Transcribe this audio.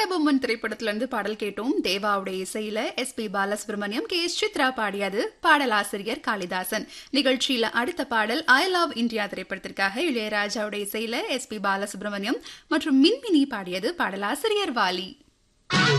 கட்டபொம்மன் திரைப்படத்துல இருந்து பாடல் கேட்டோம். தேவாவுடைய இசையில எஸ்.பி. பாலசுப்ரமணியம், கே.எஸ். சித்ரா பாடியது. பாடலாசிரியர் காளிதாசன். நிகழ்ச்சியில அடுத்த பாடல் ஐ லவ் இந்தியா திரைப்படத்திற்காக இளையராஜாவுடைய இசையில எஸ்.பி. பாலசுப்ரமணியம் மற்றும் மின்மினி பாடியது. பாடலாசிரியர் வாலி.